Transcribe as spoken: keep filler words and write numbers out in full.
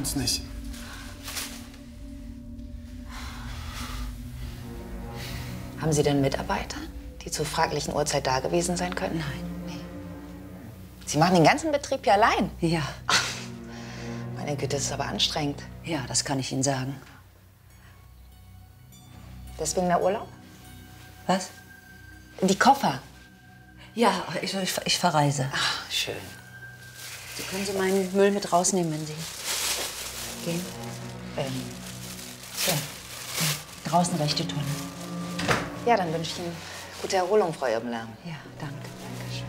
glaub's nicht. Haben Sie denn Mitarbeiter, die zur fraglichen Uhrzeit da gewesen sein könnten? Nein. Nee. Sie machen den ganzen Betrieb ja allein? Ja. Ach, meine Güte, das ist aber anstrengend. Ja, das kann ich Ihnen sagen. Deswegen der Urlaub? Was? Die Koffer. Ja, ich, ich, ich verreise. Ach, schön. Sie können Sie meinen Müll mit rausnehmen, wenn Sie gehen. Ähm, Ja. Draußen rechte Tonne. ja, dann wünsche ich Ihnen gute Erholung, Frau Irbenler. Ja, danke.